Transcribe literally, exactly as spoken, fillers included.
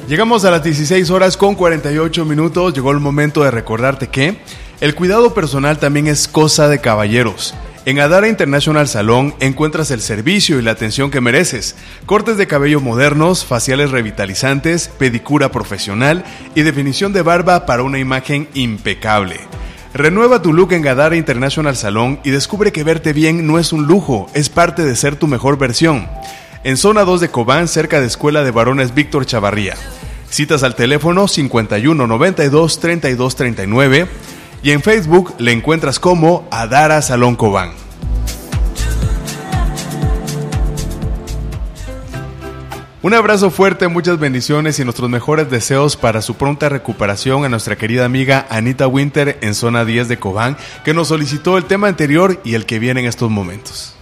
Llegamos a las dieciséis horas con cuarenta y ocho minutos. Llegó el momento de recordarte que el cuidado personal también es cosa de caballeros. En Adara International Salon encuentras el servicio y la atención que mereces. Cortes de cabello modernos, faciales revitalizantes, pedicura profesional y definición de barba para una imagen impecable. Renueva tu look en Adara International Salon y descubre que verte bien no es un lujo, es parte de ser tu mejor versión. En zona dos de Cobán, cerca de Escuela de Varones Víctor Chavarría. Citas al teléfono cincuenta y uno noventa y dos treinta y dos treinta y nueve y en Facebook le encuentras como Adara Salón Cobán. Un abrazo fuerte, muchas bendiciones y nuestros mejores deseos para su pronta recuperación a nuestra querida amiga Anita Winter en zona diez de Cobán, que nos solicitó el tema anterior y el que viene en estos momentos.